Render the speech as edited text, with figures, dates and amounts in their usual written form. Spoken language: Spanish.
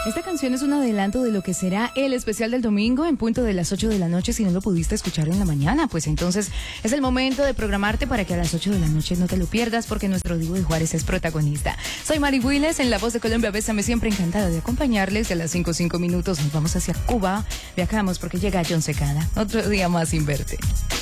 Esta canción es un adelanto de lo que será el especial del domingo en punto de las 8 de la noche. Si no lo pudiste escuchar en la mañana, pues entonces es el momento de programarte para que a las 8 de la noche no te lo pierdas, porque nuestro Divo de Juárez es protagonista. Soy Mari Willes, en La Voz de Colombia. Bésame, siempre encantada de acompañarles. De las 5:05 nos vamos hacia Cuba. Viajamos porque llega John Secada. Otro día más sin verte.